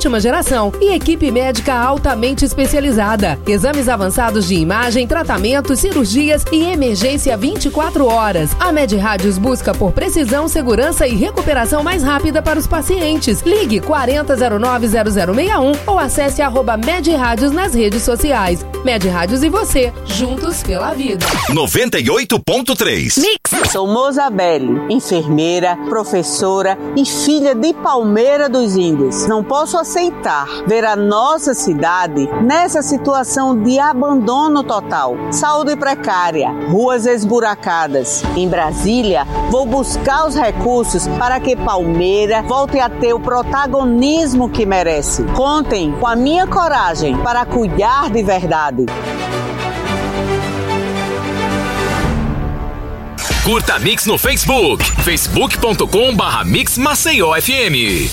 última geração e equipe médica altamente especializada. Exames avançados de imagem, tratamentos, cirurgias e emergência 24 horas. A MedRádios busca por precisão, segurança e recuperação mais rápida para os pacientes. Ligue 4009-0061 ou acesse @MedRádios nas redes sociais. MedRádios e você, juntos pela vida. 98.3 Mix. Sou Mozabelle, enfermeira, professora e filha de Palmeira dos Índios. Não posso aceitar ver a nossa cidade nessa situação de abandono total. Saúde precária, ruas esburacadas. Em Brasília, vou buscar os recursos para que Palmeira volte a ter o protagonismo que merece. Contem com a minha coragem para cuidar de verdade. Curta a Mix no Facebook, facebook.com/Mix Maceió FM.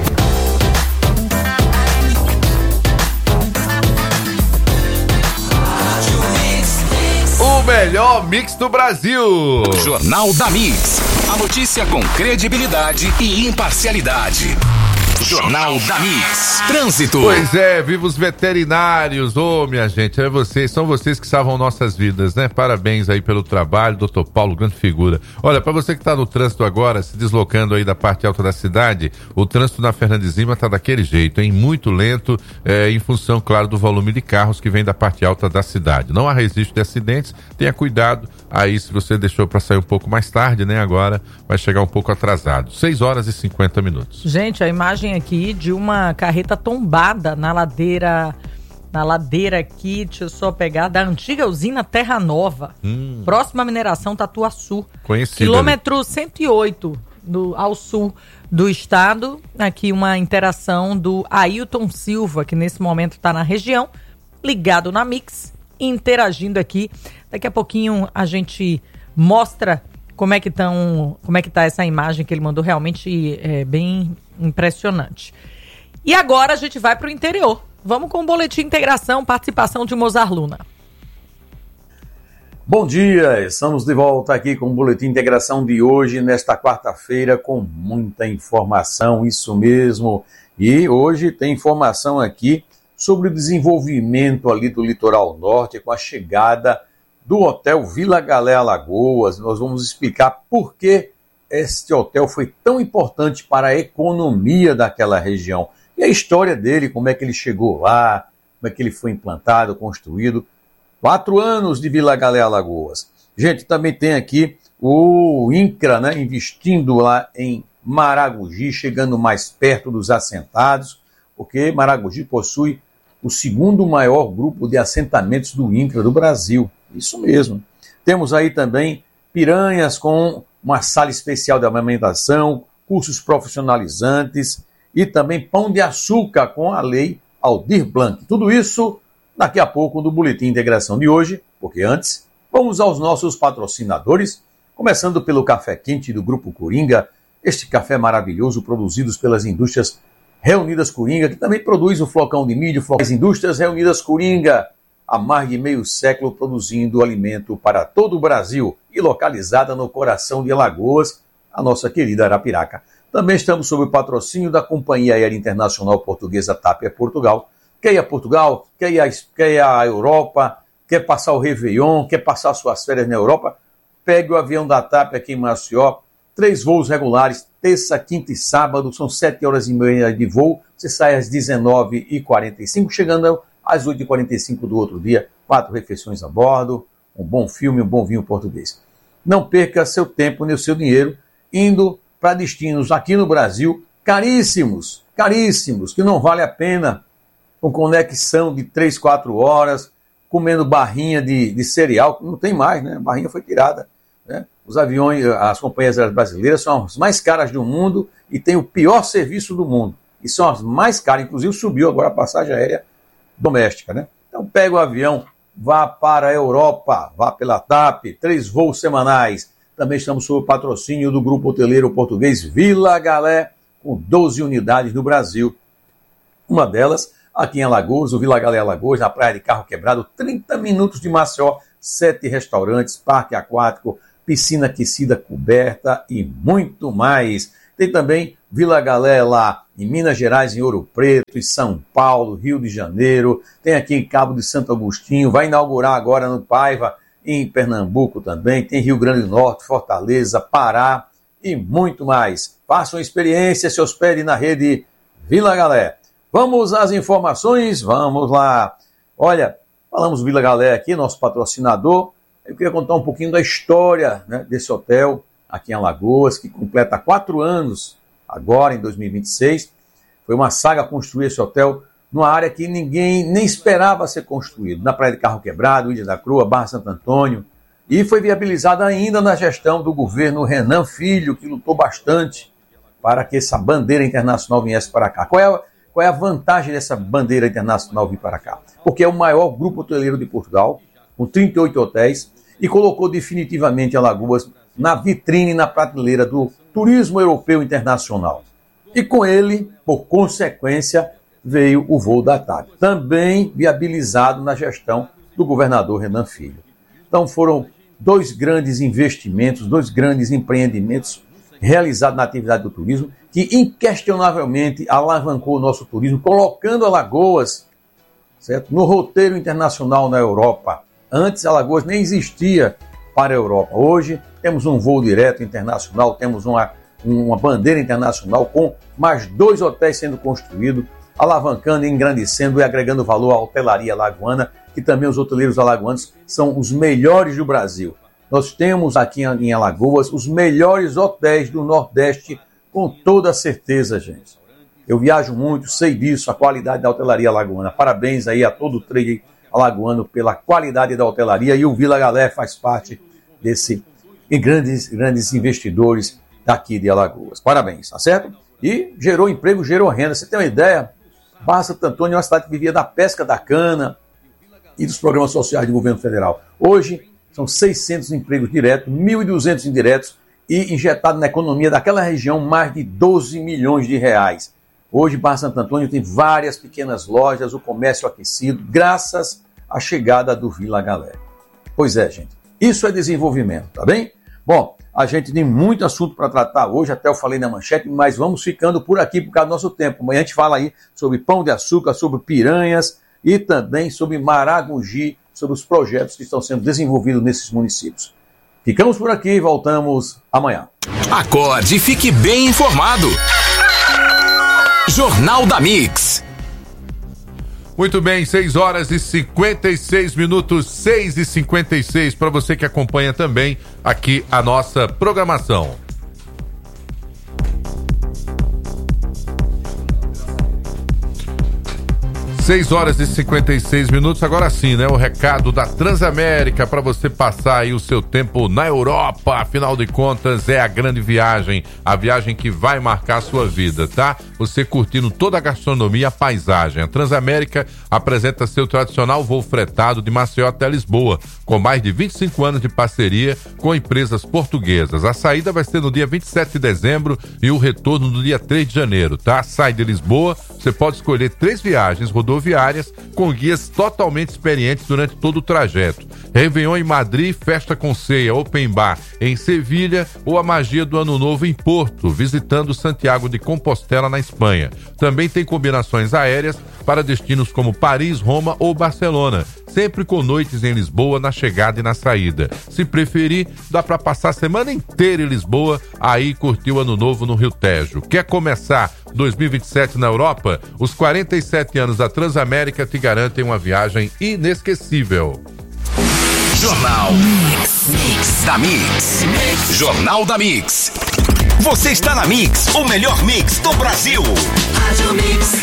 O melhor mix do Brasil. Jornal da Mix. A notícia com credibilidade e imparcialidade. Jornal da Mix. Trânsito. Pois é, viva os veterinários. Minha gente, são vocês que salvam nossas vidas, né? Parabéns aí pelo trabalho, doutor Paulo, grande figura. Olha, para você que tá no trânsito agora, se deslocando aí da parte alta da cidade, o trânsito na Fernandes Lima tá daquele jeito, hein? Muito lento, em função, claro, do volume de carros que vem da parte alta da cidade. Não há registro de acidentes, tenha cuidado aí se você deixou para sair um pouco mais tarde, né? Agora vai chegar um pouco atrasado. 6h50. Gente, a imagem aqui de uma carreta tombada na ladeira aqui, deixa eu só pegar, da antiga usina Terra Nova, próxima à mineração Tatuaçu, quilômetro 108 ao sul do estado. Aqui uma interação do Ailton Silva, que nesse momento está na região, ligado na Mix, interagindo aqui. Daqui a pouquinho a gente mostra como é que tá essa imagem que ele mandou, realmente é bem impressionante. E agora a gente vai para o interior. Vamos com o Boletim Integração, participação de Mozart Luna. Bom dia, estamos de volta aqui com o Boletim Integração de hoje, nesta quarta-feira, com muita informação, isso mesmo. E hoje tem informação aqui sobre o desenvolvimento ali do litoral norte, com a chegada do Hotel Vila Galé Alagoas. Nós vamos explicar por que este hotel foi tão importante para a economia daquela região. E a história dele, como é que ele chegou lá, como é que ele foi implantado, construído. 4 anos de Vila Galé Alagoas. Gente, também tem aqui o INCRA, né, investindo lá em Maragogi, chegando mais perto dos assentados, porque Maragogi possui o segundo maior grupo de assentamentos do INCRA do Brasil. Isso mesmo. Temos aí também Piranhas com uma sala especial de amamentação, cursos profissionalizantes e também Pão de Açúcar com a lei Aldir Blanc. Tudo isso daqui a pouco no Boletim Integração de hoje, porque antes vamos aos nossos patrocinadores, começando pelo Café Quente do Grupo Coringa, este café maravilhoso produzido pelas Indústrias Reunidas Coringa, que também produz o flocão de milho, as Indústrias Reunidas Coringa, há mais de meio século produzindo alimento para todo o Brasil e localizada no coração de Alagoas, a nossa querida Arapiraca. Também estamos sob o patrocínio da Companhia Aérea Internacional Portuguesa TAP Air Portugal. Quer ir a Portugal? Quer ir à Europa? Quer passar o Réveillon? Quer passar suas férias na Europa? Pegue o avião da TAP aqui em Maceió. 3 voos regulares, terça, quinta e sábado, são 7h30 de voo. Você sai às 19h45, chegando às 8h45 do outro dia, 4 refeições a bordo, um bom filme, um bom vinho português. Não perca seu tempo nem o seu dinheiro indo para destinos aqui no Brasil caríssimos, que não vale a pena, com conexão de 3, 4 horas, comendo barrinha de cereal, que não tem mais, né? A barrinha foi tirada, né? Os aviões, as companhias brasileiras são as mais caras do mundo e têm o pior serviço do mundo. E são as mais caras, inclusive subiu agora a passagem aérea doméstica, né? Então pega o avião, vá para a Europa, vá pela TAP, 3 voos semanais. Também estamos sob o patrocínio do grupo hoteleiro português Vila Galé, com 12 unidades no Brasil. Uma delas, aqui em Alagoas, o Vila Galé Alagoas, na Praia de Carro Quebrado, 30 minutos de Maceió, 7 restaurantes, parque aquático, piscina aquecida coberta e muito mais. Tem também Vila Galé lá em Minas Gerais, em Ouro Preto, em São Paulo, Rio de Janeiro. Tem aqui em Cabo de Santo Agostinho, vai inaugurar agora no Paiva, em Pernambuco também. Tem Rio Grande do Norte, Fortaleza, Pará e muito mais. Façam experiência, se hospede na rede Vila Galé. Vamos às informações? Vamos lá. Olha, falamos Vila Galé aqui, nosso patrocinador. Eu queria contar um pouquinho da história, né, desse hotel aqui em Alagoas, que completa 4 anos agora, em 2026. Foi uma saga construir esse hotel numa área que ninguém nem esperava ser construído, na Praia de Carro Quebrado, Ilha da Crua, Barra Santo Antônio, e foi viabilizada ainda na gestão do governo Renan Filho, que lutou bastante para que essa bandeira internacional viesse para cá. Qual é a vantagem dessa bandeira internacional vir para cá? Porque é o maior grupo hoteleiro de Portugal, com 38 hotéis, e colocou definitivamente Alagoas na vitrine, na prateleira do turismo europeu internacional. E com ele, por consequência, veio o voo da TAP, também viabilizado na gestão do governador Renan Filho. Então foram 2 grandes investimentos, 2 grandes empreendimentos realizados na atividade do turismo, que inquestionavelmente alavancou o nosso turismo, colocando Alagoas, certo, no roteiro internacional na Europa. Antes, Alagoas nem existia para a Europa. Hoje, temos um voo direto internacional, temos uma bandeira internacional com mais 2 hotéis sendo construídos, alavancando, engrandecendo e agregando valor à hotelaria alagoana, que também os hoteleiros alagoanos são os melhores do Brasil. Nós temos aqui em Alagoas os melhores hotéis do Nordeste, com toda certeza, gente. Eu viajo muito, sei disso, a qualidade da hotelaria alagoana. Parabéns aí a todo o trade alagoano pela qualidade da hotelaria, e o Vila Galé faz parte desse grandes investidores daqui de Alagoas. Parabéns, tá certo? E gerou emprego, gerou renda. Você tem uma ideia? Barra Santo Antônio é uma cidade que vivia da pesca da cana e dos programas sociais do governo federal. Hoje, são 600 empregos diretos, 1.200 indiretos, e injetado na economia daquela região mais de 12 milhões de reais. Hoje, Barra Santo Antônio tem várias pequenas lojas, o comércio aquecido, graças à chegada do Vila Galé. Pois é, gente, isso é desenvolvimento, tá bem? Bom, a gente tem muito assunto para tratar hoje, até eu falei na manchete, mas vamos ficando por aqui por causa do nosso tempo. Amanhã a gente fala aí sobre pão de açúcar, sobre piranhas e também sobre Maragogi, sobre os projetos que estão sendo desenvolvidos nesses municípios. Ficamos por aqui e voltamos amanhã. Acorde e fique bem informado. Jornal da Mix. Muito bem, 6h56, 6h56, para você que acompanha também aqui a nossa programação. 6h56, agora sim, né? O recado da Transamérica para você passar aí o seu tempo na Europa. Afinal de contas, é a grande viagem, a viagem que vai marcar a sua vida, tá? Você curtindo toda a gastronomia e a paisagem. A Transamérica apresenta seu tradicional voo fretado de Maceió até Lisboa, com mais de 25 anos de parceria com empresas portuguesas. A saída vai ser no dia 27 de dezembro e o retorno no dia 3 de janeiro, tá? Sai de Lisboa, você pode escolher 3 viagens rodoviárias com guias totalmente experientes durante todo o trajeto. Réveillon em Madrid, festa com ceia, open bar em Sevilha ou a magia do Ano Novo em Porto, visitando Santiago de Compostela na Espanha. Também tem combinações aéreas para destinos como Paris, Roma ou Barcelona, sempre com noites em Lisboa na chegada e na saída. Se preferir, dá para passar a semana inteira em Lisboa, aí curtir o Ano Novo no Rio Tejo. Quer começar 2027 na Europa? Os 47 anos da Transamérica te garantem uma viagem inesquecível. Jornal da Mix. Jornal da Mix. Você está na Mix, o melhor mix do Brasil. Rádio Mix.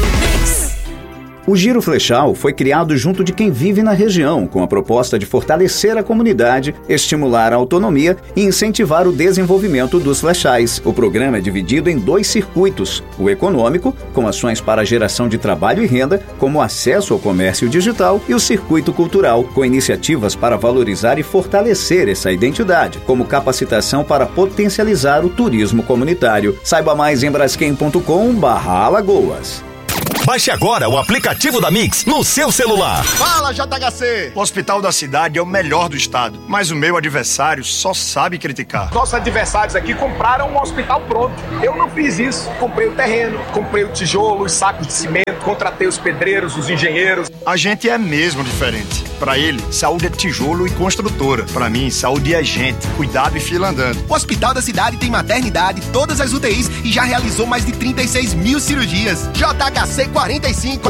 O Giro Flechal foi criado junto de quem vive na região, com a proposta de fortalecer a comunidade, estimular a autonomia e incentivar o desenvolvimento dos flechais. O programa é dividido em 2 circuitos: o econômico, com ações para a geração de trabalho e renda, como acesso ao comércio digital, e o circuito cultural, com iniciativas para valorizar e fortalecer essa identidade, como capacitação para potencializar o turismo comunitário. Saiba mais em braskem.com/Alagoas. Baixe agora o aplicativo da Mix no seu celular. Fala, JHC! O Hospital da Cidade é o melhor do estado, mas o meu adversário só sabe criticar. Nossos adversários aqui compraram um hospital pronto. Eu não fiz isso. Comprei o terreno, comprei o tijolo, os sacos de cimento, contratei os pedreiros, os engenheiros. A gente é mesmo diferente. Para ele, saúde é tijolo e construtora. Para mim, saúde é gente, cuidado e fila andando. O Hospital da Cidade tem maternidade, todas as UTIs e já realizou mais de 36 mil cirurgias. JHC 45.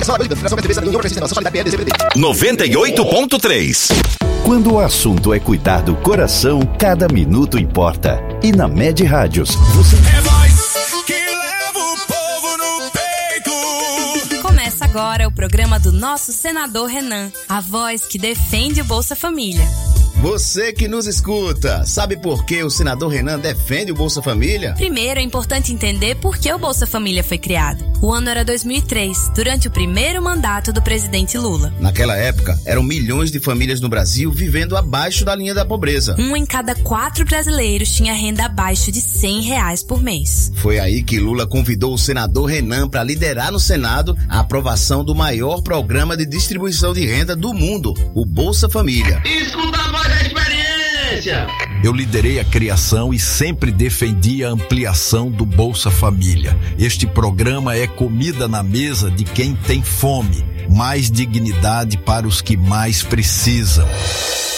98.3. Quando o assunto é cuidar do coração, cada minuto importa. E na Med Rádios, você... É voz que leva o povo no peito. Começa agora o programa do nosso senador Renan, a voz que defende o Bolsa Família. Você que nos escuta, sabe por que o senador Renan defende o Bolsa Família? Primeiro, é importante entender por que o Bolsa Família foi criado. O ano era 2003, durante o primeiro mandato do presidente Lula. Naquela época, eram milhões de famílias no Brasil vivendo abaixo da linha da pobreza. 1 em cada 4 brasileiros tinha renda abaixo de R$100 por mês. Foi aí que Lula convidou o senador Renan para liderar no Senado a aprovação do maior programa de distribuição de renda do mundo, o Bolsa Família. Escuta a voz da experiência! Eu liderei a criação e sempre defendi a ampliação do Bolsa Família. Este programa é comida na mesa de quem tem fome, mais dignidade para os que mais precisam.